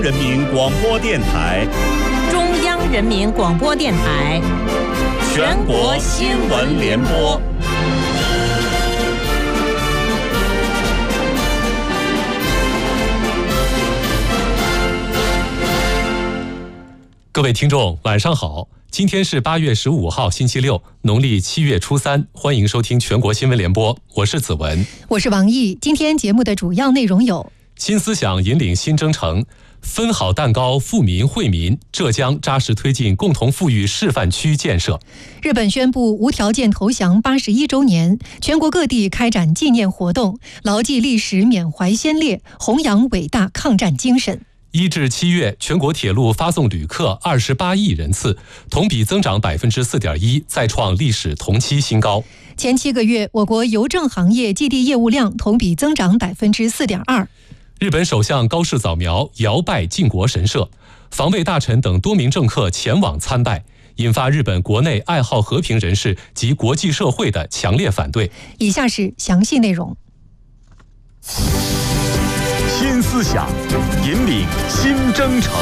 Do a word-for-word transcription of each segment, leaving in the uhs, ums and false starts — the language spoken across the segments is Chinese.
人民广播电台、 中央人民广播电台、 全国新闻联播。 各位听众，晚上好！今天是八月十五号，星期六，农历七月初三，欢迎收听全国新闻联播，我是子文， 我是王毅。今天节目的主要内容有： 新思想引领新征程，分好蛋糕富民惠民，浙江扎实推进共同富裕示范区建设。 日本宣布无条件投降八十一周年，全国各地开展纪念活动，牢记历史，缅怀先烈，弘扬伟大抗战精神。 一至七月，全国铁路发送旅客二十八亿人次，同比增长百分之四点一，再创历史同期新高。 前七个月，我国邮政行业寄递业务量同比增长百分之四点二。 日本首相高市早苗遥拜靖国神社，防卫大臣等多名政客前往参拜，引发日本国内爱好和平人士及国际社会的强烈反对。 以下是详细内容。 新思想引领新征程。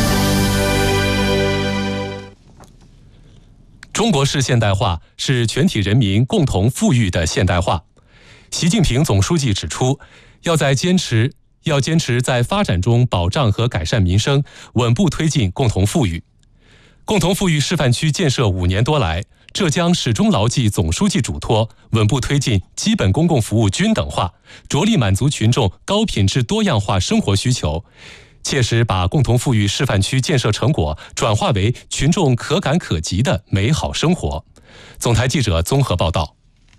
中国式现代化是全体人民共同富裕的现代化。习近平总书记指出，要在坚持要坚持在发展中保障和改善民生，稳步推进共同富裕。共同富裕示范区建设五年多来，浙江始终牢记总书记嘱托，稳步推进基本公共服务均等化，着力满足群众高品质多样化生活需求，切实把共同富裕示范区建设成果转化为群众可感可及的美好生活。总台记者综合报道。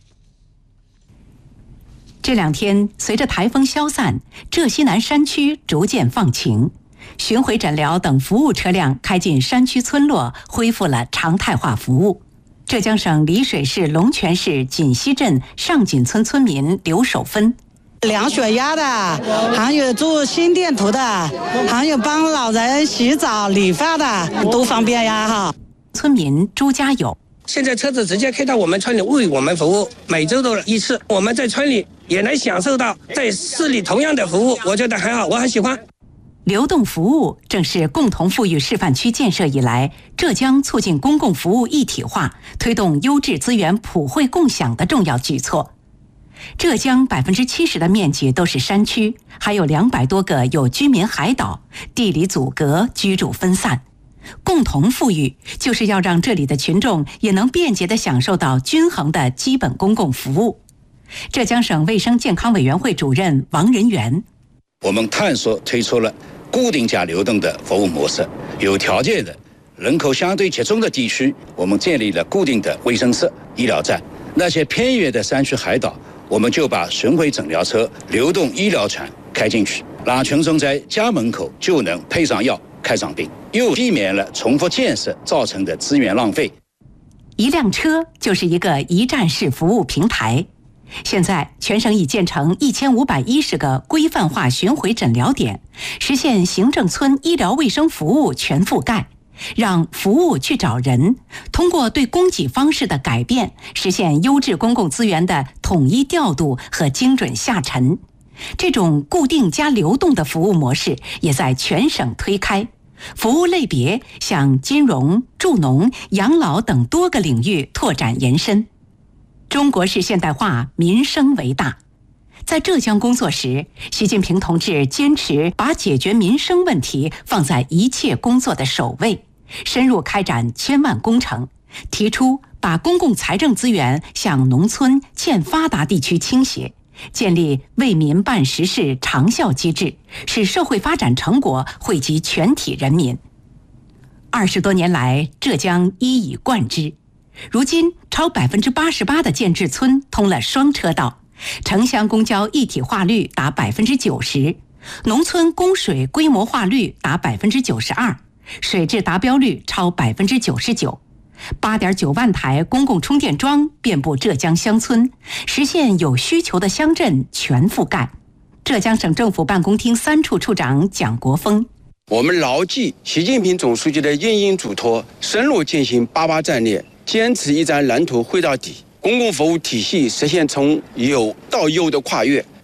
这两天，随着台风消散，浙西南山区逐渐放晴，巡回诊疗等服务车辆开进山区村落，恢复了常态化服务。浙江省丽水市龙泉市锦溪镇上锦村村民刘守芬， 量血压的，还有做心电图的，还有帮老人洗澡理发的，都方便呀哈。 村民朱家友， 现在车子直接开到我们村里为我们服务，每周都一次，我们在村里也能享受到在市里同样的服务，我觉得很好，我很喜欢。 流动服务正是共同富裕示范区建设以来，浙江促进公共服务一体化、推动优质资源普惠共享的重要举措。浙江百分之七十的面积都是山区，还有两百多个有居民海岛，地理阻隔，居住分散。共同富裕就是要让这里的群众也能便捷地享受到均衡的基本公共服务。浙江省卫生健康委员会主任王仁元， 我们探索推出了固定加流动的服务模式，有条件的人口相对集中的地区，我们建立了固定的卫生室、医疗站；那些偏远的山区海岛，我们就把巡回诊疗车、流动医疗船开进去，让群众在家门口就能配上药、看上病，又避免了重复建设造成的资源浪费。 一辆车就是一个一站式服务平台。现在，全省已建成一千五百一十个规范化巡回诊疗点，实现行政村医疗卫生服务全覆盖，让服务去找人，通过对供给方式的改变，实现优质公共资源的统一调度和精准下沉。这种固定加流动的服务模式也在全省推开，服务类别向金融、助农、养老等多个领域拓展延伸。中国式现代化，民生为大。在浙江工作时，习近平同志坚持把解决民生问题放在一切工作的首位，深入开展千万工程，提出把公共财政资源向农村欠发达地区倾斜，建立为民办实事长效机制，使社会发展成果惠及全体人民。二十多年来，浙江一以贯之。如今，超百分之八十八的建制村通了双车道，城乡公交一体化率达百分之九十，农村供水规模化率达百分之九十二，水质达标率超百分之九十九。八点九万台公共充电桩遍布浙江乡村，实现有需求的乡镇全覆盖。浙江省政府办公厅三处处长蒋国峰， 我们牢记习近平总书记的殷殷嘱托，深入践行八八战略，坚持一站蓝图绘到底，公共服务体系实现从有到优的跨越，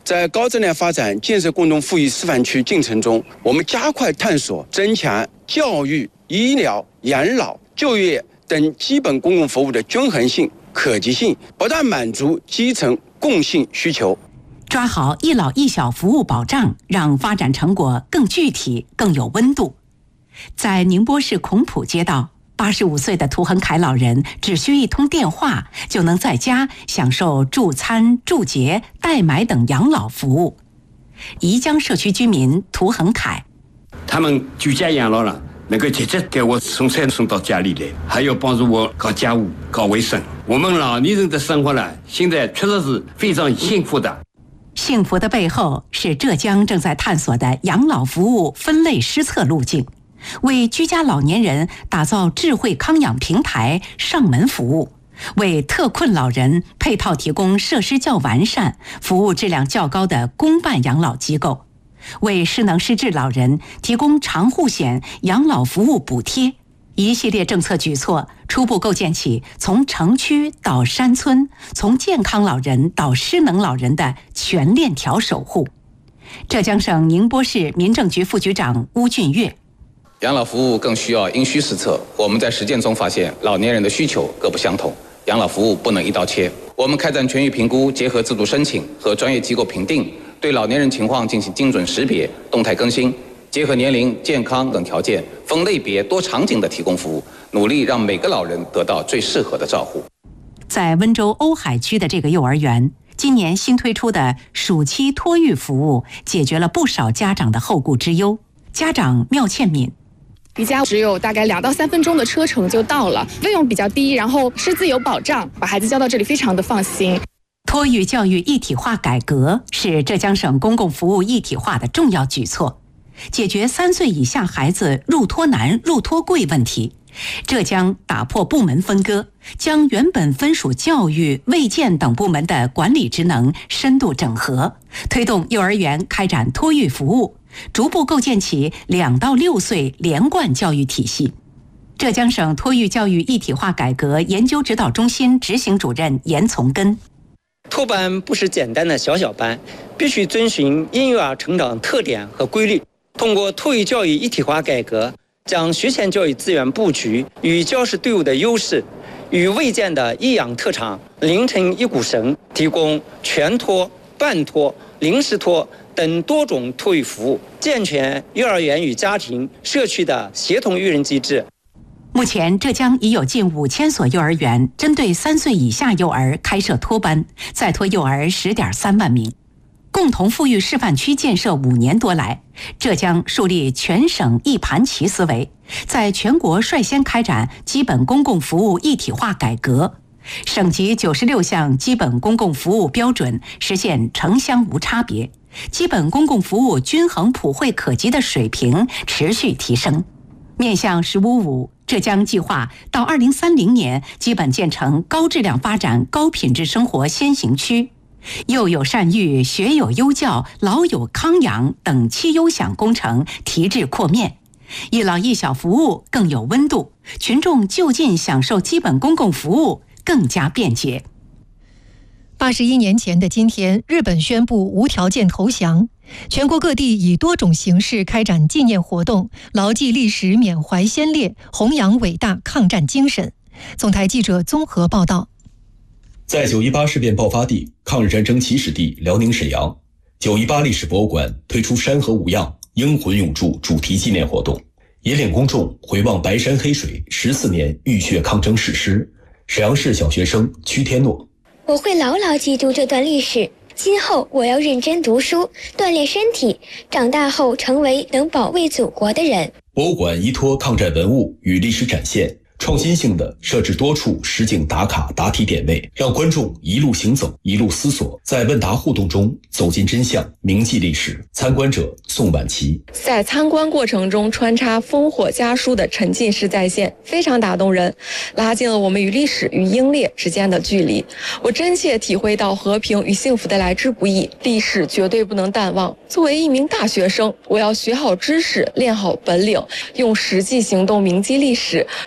在高质量发展建设共同富裕示范区进程中，我们加快探索增强教育、医疗、养老、就业等基本公共服务的均衡性、可及性，不断满足基层共性需求。 抓好一老一小服务保障，让发展成果更具体、更有温度。在宁波市孔浦街道，八十五岁的涂恒凯老人只需一通电话，就能在家享受助餐、助洁、代买等养老服务。宜江社区居民涂恒凯， 他们居家养老了，能够直接给我送菜送到家里来，还要帮助我搞家务、搞卫生。我们老年人的生活呢，现在确实是非常幸福的。 幸福的背后是浙江正在探索的养老服务分类施策路径，为居家老年人打造智慧康养平台上门服务，为特困老人配套提供设施较完善、服务质量较高的公办养老机构，为失能失智老人提供长护险养老服务补贴。一系列政策举措初步构建起从城区到山村，从健康老人到失能老人的全链条守护。浙江省宁波市民政局副局长邬俊岳， 养老服务更需要因需施策。我们在实践中发现，老年人的需求各不相同，养老服务不能一刀切。我们开展全域评估，结合制度申请和专业机构评定，对老年人情况进行精准识别、动态更新，结合年龄、健康等条件，分类别、多场景的提供服务，努力让每个老人得到最适合的照顾。 在温州瓯海区的这个幼儿园，今年新推出的暑期托育服务，解决了不少家长的后顾之忧。家长缪倩敏， 离家只有大概两到三分钟的车程就到了，费用比较低，然后师资有保障，把孩子交到这里非常的放心。 托育教育一体化改革是浙江省公共服务一体化的重要举措，解决三岁以下孩子入托难、入托贵问题。浙江打破部门分割，将原本分属教育、卫健等部门的管理职能深度整合，推动幼儿园开展托育服务，逐步构建起两到六岁连贯教育体系。浙江省托育教育一体化改革研究指导中心执行主任严从根， 托班不是简单的小小班，必须遵循婴幼儿成长特点和规律。通过托育教育一体化改革，将学前教育资源布局与教师队伍的优势与卫健的益养特长连成一股绳，提供全托、半托、临时托等多种托育服务，健全幼儿园与家庭、社区的协同育人机制。 目前，浙江已有近五千所幼儿园针对三岁以下幼儿开设托班，在托幼儿十点三万名。共同富裕示范区建设五年多来，浙江树立全省一盘棋思维，在全国率先开展基本公共服务一体化改革，省级九十六项基本公共服务标准实现城乡无差别，基本公共服务均衡普惠可及的水平持续提升。面向“十五五”，浙江计划到二零三零年基本建成高质量发展、高品质生活先行区。幼有善育、学有优教、老有康养等七优享工程提质扩面，一老一小服务更有温度，群众就近享受基本公共服务更加便捷。 八十一年前的今天，日本宣布无条件投降，全国各地以多种形式开展纪念活动，牢记历史，缅怀先烈，弘扬伟大抗战精神。总台记者综合报道。 在九一八事变爆发地、抗日战争起始地辽宁沈阳，九一八历史博物馆推出山河无恙、英魂永驻主题纪念活动，引领公众回望白山黑水十四年浴血抗争史诗。沈阳市小学生屈天诺， 我会牢牢记住这段历史，今后我要认真读书，锻炼身体，长大后成为能保卫祖国的人。 博物馆依托抗战文物与历史展现，创新性的设置多处实景打卡答题点位，让观众一路行走，一路思索，在问答互动中走进真相，铭记历史。参观者宋婉琪， 在参观过程中穿插烽火家书的沉浸式再现，非常打动人，拉近了我们与历史与英烈之间的距离。我真切体会到和平与幸福的来之不易，历史绝对不能淡忘。作为一名大学生，我要学好知识，练好本领，用实际行动铭记历史，传承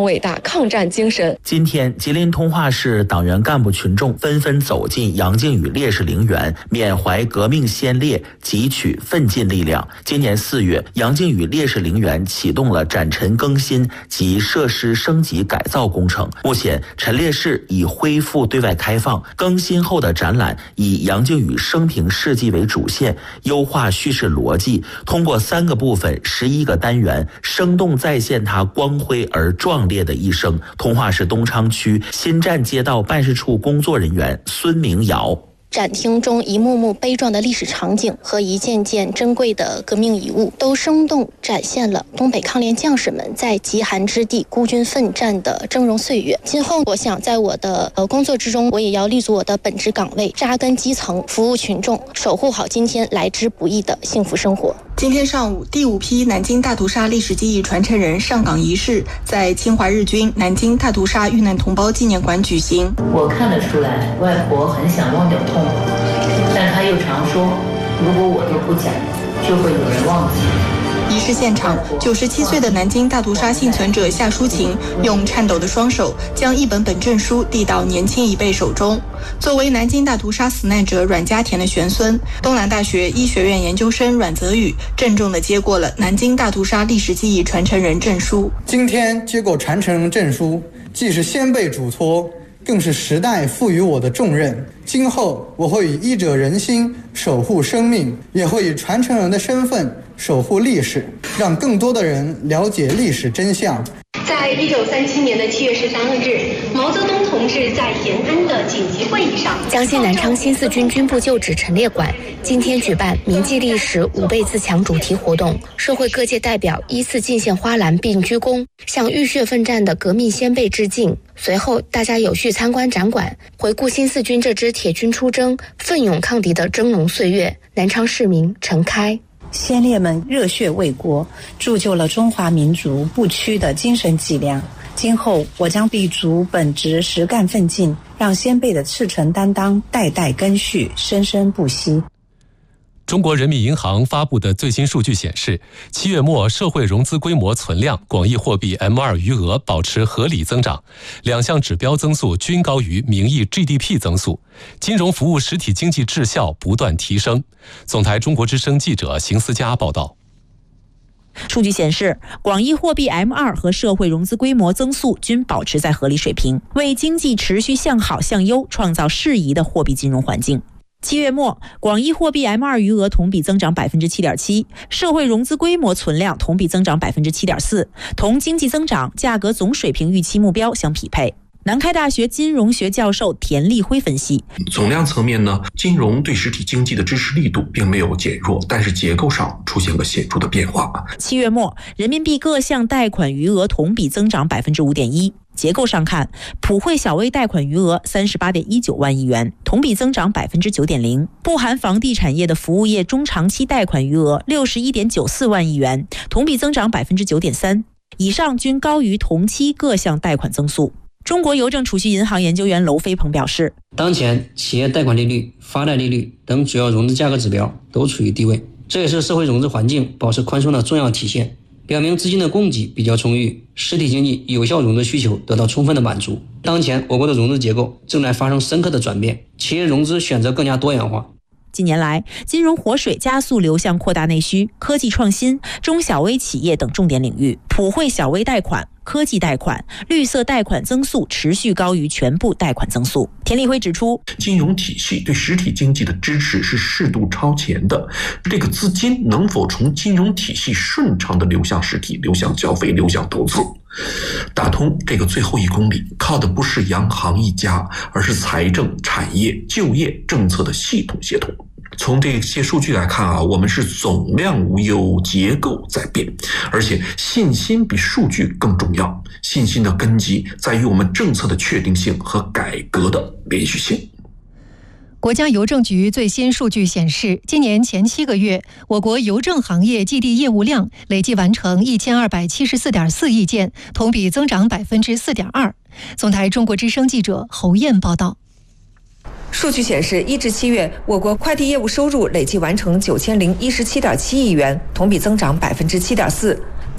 种伟大抗战精神。 今天，吉林通化市党员干部群众纷纷走进杨靖宇烈士陵园，缅怀革命先烈，汲取奋进力量。今年四月，杨靖宇烈士陵园启动了展陈更新及设施升级改造工程。目前，陈烈士已恢复对外开放，更新后的展览以杨靖宇生平事迹为主线，优化叙事逻辑，通过三个部分、十一个单元，生动再现他光辉而壮烈的一生。通化市东昌区新站街道办事处工作人员孙明尧。 展厅中一幕幕悲壮的历史场景和一件件珍贵的革命遗物，都生动展现了东北抗联将士们在极寒之地孤军奋战的峥嵘岁月。今后，我想在我的呃工作之中，我也要立足我的本职岗位，扎根基层，服务群众，守护好今天来之不易的幸福生活。 今天上午，第五批南京大屠杀历史记忆传承人上岗仪式在侵华日军南京大屠杀遇难同胞纪念馆举行。 我看得出来，外婆很想忘掉痛苦，但她又常说，如果我都不讲，就会有人忘记。 仪式现场，九十七岁的南京大屠杀幸存者夏淑琴用颤抖的双手将一本本证书递到年轻一辈手中。作为南京大屠杀死难者阮家田的玄孙，东南大学医学院研究生阮泽宇郑重地接过了南京大屠杀历史记忆传承人证书。 今天接过传承人证书，既是先辈嘱托，更是时代赋予我的重任。今后我会以医者仁心守护生命，也会以传承人的身份守护历史，让更多的人了解历史真相。 在一九三七年的七月十三日，毛泽东同志在延安的紧急会议上， 江西南昌新四军军部旧址陈列馆今天举办铭记历史五倍自强主题活动，社会各界代表依次进献花篮并鞠躬，向浴血奋战的革命先辈致敬。随后，大家有序参观展馆，回顾新四军这支铁军出征、奋勇抗敌的峥嵘岁月。南昌市民陈开。 先烈们热血为国，铸就了中华民族不屈的精神脊梁。今后我将立足本职，实干奋进，让先辈的赤诚担当代代根续，生生不息。 中国人民银行发布的最新数据显示，七月末社会融资规模存量、广义货币 M 二 余额保持合理增长，两项指标增速均高于名义 G D P 增速，金融服务实体经济质效不断提升。总台中国之声记者邢思佳报道。 数据显示，广义货币 M 二 和社会融资规模增速均保持在合理水平，为经济持续向好向优创造适宜的货币金融环境。七月末，广义货币 M 二 余额同比增长 百分之七点七， 社会融资规模存量同比增长 百分之七点四， 同经济增长、价格总水平预期目标相匹配。南开大学金融学教授田立辉分析， 总量层面呢，金融对实体经济的支持力度并没有减弱，但是结构上出现了显著的变化。 七月末，人民币各项贷款余额同比增长 百分之五点一。结构上看，普惠小微贷款余额 三十八点一九万亿元，同比增长 百分之九点零， 不含房地产业的服务业中长期贷款余额 六十一点九四万亿元，同比增长 百分之九点三， 以上均高于同期各项贷款增速。中国邮政储蓄银行研究员娄飞鹏表示， 当前企业贷款利率、发贷利率等主要融资价格指标都处于低位，这也是社会融资环境保持宽松的重要体现，表明资金的供给比较充裕，实体经济有效融资需求得到充分的满足。当前我国的融资结构正在发生深刻的转变，企业融资选择更加多元化。 近年来，金融活水加速流向扩大内需、科技创新、中小微企业等重点领域，普惠小微贷款、科技贷款、绿色贷款增速持续高于全部贷款增速。田立辉指出， 金融体系对实体经济的支持是适度超前的，这个资金能否从金融体系顺畅地流向实体、流向消费、流向投资？打通这个最后一公里，靠的不是央行一家，而是财政、产业、就业政策的系统协同。从这些数据来看啊，我们是总量无忧，结构在变，而且信心比数据更重要。信心的根基在于我们政策的确定性和改革的连续性。 国家邮政局最新数据显示，今年前七个月，我国邮政行业寄递业务量累计完成一千二百七十四点四亿件，同比增长百分之四点二。总台中国之声记者侯燕报道。 数据显示，一至七月，我国快递业务收入累计完成九千零一十七点七亿元，同比增长百分之七点四。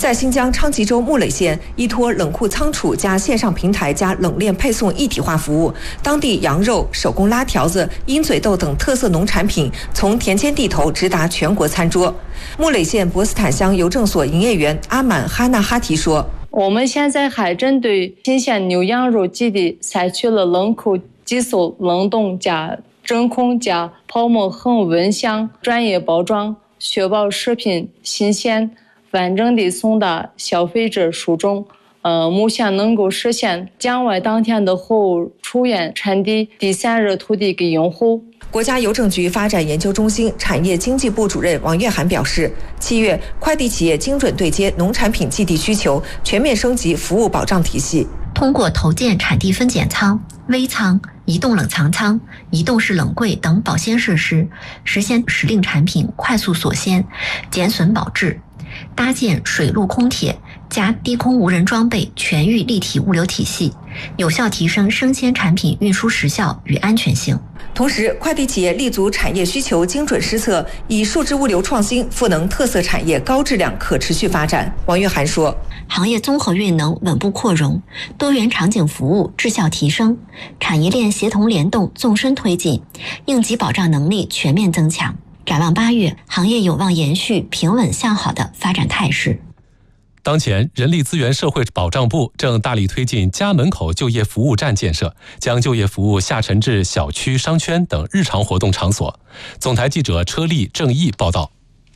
在新疆昌吉州木垒县，依托冷库仓储加线上平台加冷链配送一体化服务，当地羊肉、手工拉条子、鹰嘴豆等特色农产品从田间地头直达全国餐桌。木垒县博斯坦乡邮政所营业员阿满哈纳哈提说：“ 我们现在还针对新鲜牛羊肉基地采取了冷库、急速冷冻加真空加泡沫恒温箱专业包装，确保食品新鲜完整地送到消费者手中。呃，目前能够实现将外当天的货物出原产地第三热土地给用户。” 国家邮政局发展研究中心产业经济部主任王月涵表示，七月快递企业精准对接农产品寄递需求，全面升级服务保障体系。 通过投建产地分拣仓、微仓、移动冷藏仓、移动式冷柜等保鲜设施，实现时令产品快速锁鲜、减损保质；搭建水陆空铁加低空无人装备全域立体物流体系，有效提升生鲜产品运输时效与安全性。 同时，快递企业立足产业需求，精准施策，以数字物流创新赋能特色产业高质量可持续发展。王月涵说， 行业综合运能稳步扩容，多元场景服务质效提升，产业链协同联动纵深推进，应急保障能力全面增强。展望八月，行业有望延续平稳向好的发展态势。 当前，人力资源社会保障部正大力推进家门口就业服务站建设，将就业服务下沉至小区、商圈等日常活动场所。总台记者车丽、郑毅报道。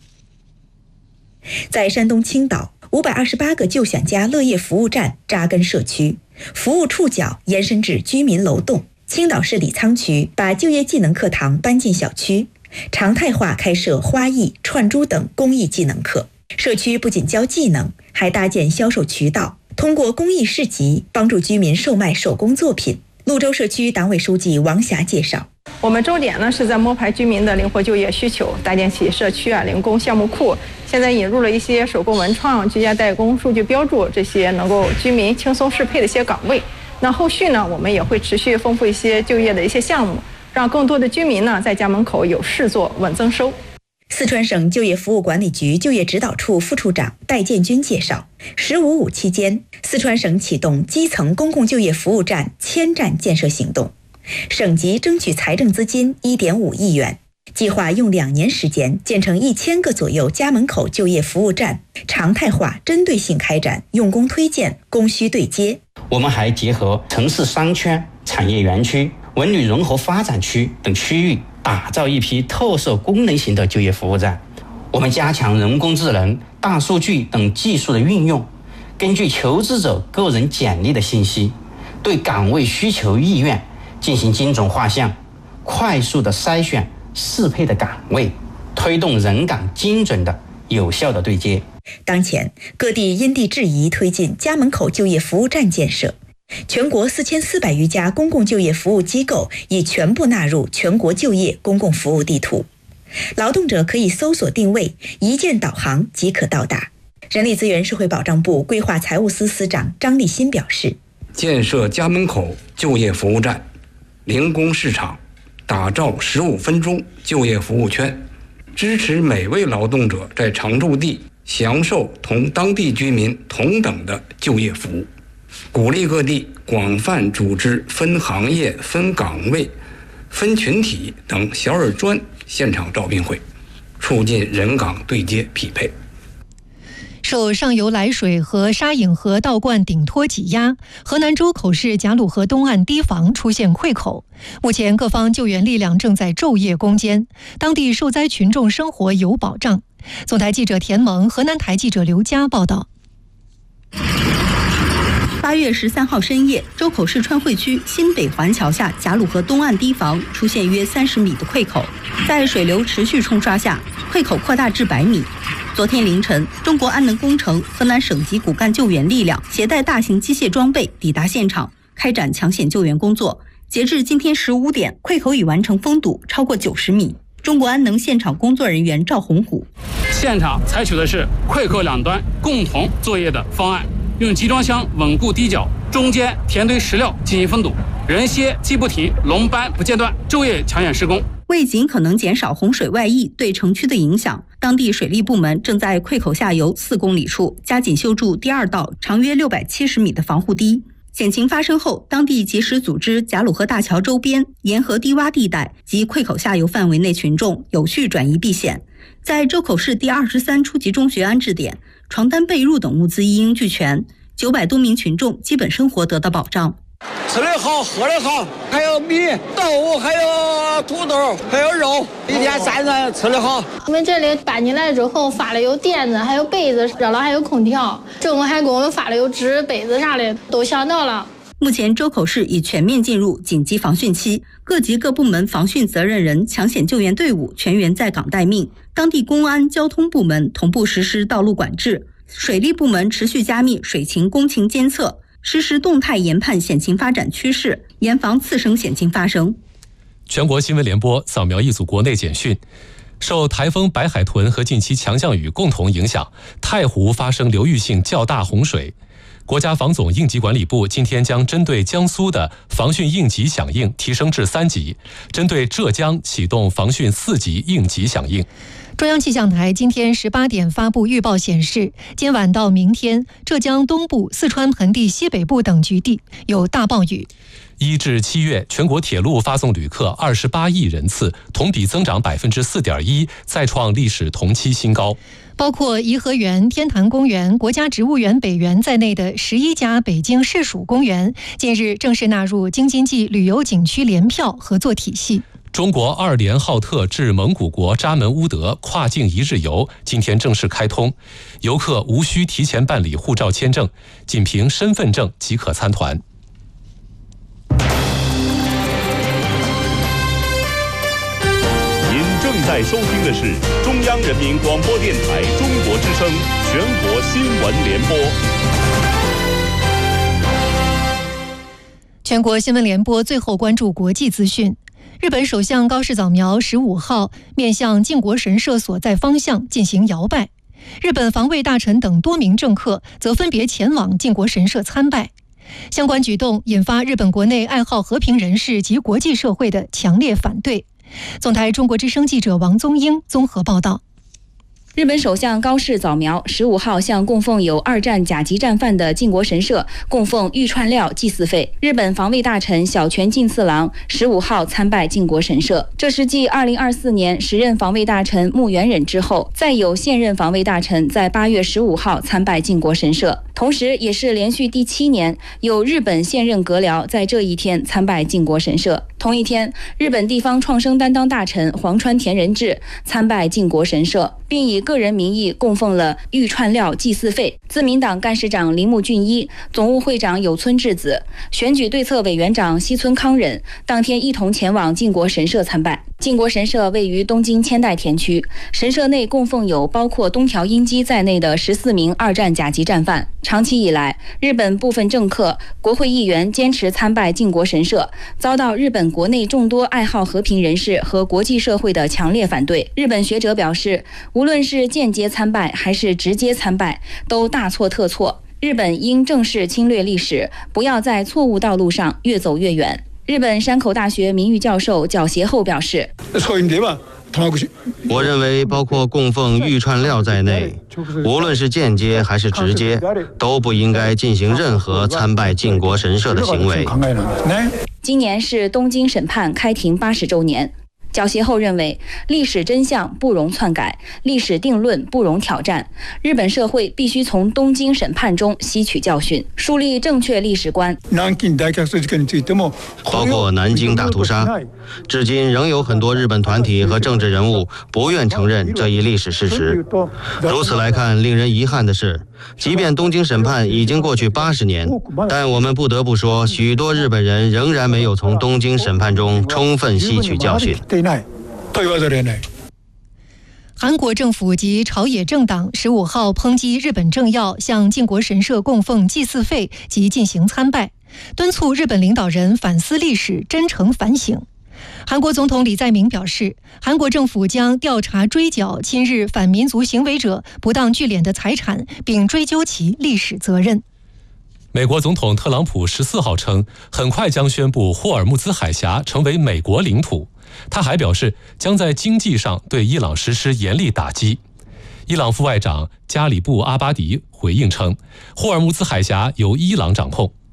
在山东青岛，五百二十八个就享家乐业服务站扎根社区，服务触角延伸至居民楼栋。青岛市李沧区把就业技能课堂搬进小区，常态化开设花艺、串珠等工艺技能课。社区不仅教技能，还搭建销售渠道，通过公益市集帮助居民售卖手工作品。潞州社区党委书记王霞介绍， 我们重点呢是在摸排居民的灵活就业需求，搭建起社区啊零工项目库。现在引入了一些手工文创、居家代工、数据标注这些能够居民轻松适配的一些岗位。那后续呢，我们也会持续丰富一些就业的一些项目，让更多的居民呢在家门口有事做、稳增收。 四川省就业服务管理局就业指导处副处长戴建军介绍，十五五期间，四川省启动基层公共就业服务站千站建设行动，省级争取财政资金 一点五亿元，计划用两年时间建成一千个左右家门口就业服务站，常态化、针对性开展用工推荐、供需对接。 我们还结合城市商圈、产业园区、文旅融合发展区等区域，打造一批特色功能型的就业服务站。我们加强人工智能、大数据等技术的运用，根据求职者个人简历的信息，对岗位需求意愿进行精准画像，快速的筛选适配的岗位，推动人岗精准的有效的对接。 当前，各地因地制宜推进家门口就业服务站建设，全国四千四百余家公共就业服务机构已全部纳入全国就业公共服务地图，劳动者可以搜索定位，一键导航即可到达。人力资源社会保障部规划财务司司长张立新表示， 建设家门口就业服务站，零工市场，打造十五分钟就业服务圈，支持每位劳动者在常住地享受同当地居民同等的就业服务，鼓励各地广泛组织分行业、分岗位、分群体等小而专现场招聘会，促进人岗对接匹配。 受上游来水和沙引河倒灌顶托挤压，河南周口市贾鲁河东岸堤防出现溃口，目前各方救援力量正在昼夜攻坚，当地受灾群众生活有保障。总台记者田萌、河南台记者刘佳报道。 八月十三号深夜，周口市川汇区新北环桥下贾鲁河东岸堤防出现约三十米的溃口，在水流持续冲刷下，溃口扩大至百米。昨天凌晨，中国安能工程河南省级骨干救援力量携带大型机械装备抵达现场，开展抢险救援工作。截至今天十五点，溃口已完成封堵超过九十米。中国安能现场工作人员赵洪虎， 现场采取的是溃口两端共同作业的方案，用集装箱稳固堤角，中间填堆石料进行封堵，人歇机不停，龙班不间断，昼夜抢险施工。 为尽可能减少洪水外溢对城区的影响，当地水利部门正在溃口下游四公里处加紧修筑第二道长约六百七十米的防护堤。险情发生后，当地及时组织贾鲁河大桥周边沿河低洼地带及溃口下游范围内群众有序转移避险。在周口市第二十三初级中学安置点，床单、被褥等物资一应俱全，九百多名群众基本生活得到保障。 吃的好，喝的好，还有米、豆，还有土豆，还有肉，一天三餐吃的好。 我们这里搬进来之后发了有垫子，还有被子，热了还有空调，政府还给我们发了有纸、被子啥的，都想到了。 目前周口市已全面进入紧急防汛期，各级各部门防汛责任人、抢险救援队伍全员在岗待命，当地公安、交通部门同步实施道路管制，水利部门持续加密水情、工情监测，实时动态研判险情发展趋势，严防次生险情发生。 全国新闻联播扫描一组国内简讯。受台风白海豚和近期强降雨共同影响，太湖发生流域性较大洪水。国家防总应急管理部今天将针对江苏的防汛应急响应提升至三级，针对浙江启动防汛四级应急响应。 中央气象台今天十八点发布预报显示，今晚到明天，浙江东部、四川盆地西北部等局地有大暴雨。 一至七月，全国铁路发送旅客二十八亿人次，同比增长百分之四点一，再创历史同期新高。 包括颐和园、天坛公园、国家植物园北园在内的十一家北京市属公园，近日正式纳入京津冀旅游景区联票合作体系。 中国二连浩特至蒙古国扎门乌德跨境一日游今天正式开通，游客无需提前办理护照签证，仅凭身份证即可参团。 您正在收听的是中央人民广播电台中国之声全国新闻联播。 全国新闻联播最后关注国际资讯。日本首相高市早苗十五号面向靖国神社所在方向进行摇拜，日本防卫大臣等多名政客则分别前往靖国神社参拜。相关举动引发日本国内爱好和平人士及国际社会的强烈反对。总台中国之声记者王宗英综合报道。 日本首相高市早苗十五号向供奉有二战甲级战犯的靖国神社供奉玉串料祭祀费。日本防卫大臣小泉进次郎十五号参拜靖国神社，这是继二零二四年时任防卫大臣木原忍之后，再有现任防卫大臣在八月十五号参拜靖国神社，同时也是连续第七年有日本现任阁僚在这一天参拜靖国神社。同一天，日本地方创生担当大臣黄川田仁志参拜靖国神社，并以个人名义供奉了玉串料祭祀费。自民党干事长铃木俊一、总务会长有村智子、选举对策委员长西村康忍当天一同前往靖国神社参拜。靖国神社位于东京千代田区，神社内供奉有包括东条英机在内的十四名二战甲级战犯。长期以来，日本部分政客、国会议员坚持参拜靖国神社，遭到日本国内众多爱好和平人士和国际社会的强烈反对。日本学者表示，无论是间接参拜还是直接参拜，都大错特错。日本应正视侵略历史，不要在错误道路上越走越远。日本山口大学名誉教授角协厚表示， 我认为包括供奉玉串料在内，无论是间接还是直接，都不应该进行任何参拜靖国神社的行为。 今年是东京审判开庭八十周年。角协厚认为，历史真相不容篡改，历史定论不容挑战。日本社会必须从东京审判中吸取教训，树立正确历史观。 包括南京大屠杀，至今仍有很多日本团体和政治人物不愿承认这一历史事实。如此来看，令人遗憾的是，即便东京审判已经过去八十年，但我们不得不说，许多日本人仍然没有从东京审判中充分吸取教训。 韩国政府及朝野政党十五号抨击日本政要向靖国神社供奉祭祀费及进行参拜，敦促日本领导人反思历史，真诚反省。韩国总统李在明表示，韩国政府将调查追缴亲日反民族行为者不当聚敛的财产，并追究其历史责任。 美国总统特朗普十四号称，很快将宣布霍尔木兹海峡成为美国领土。 他还表示，将在经济上对伊朗实施严厉打击。伊朗副外长加里布阿巴迪回应称，霍尔木兹海峡由伊朗掌控，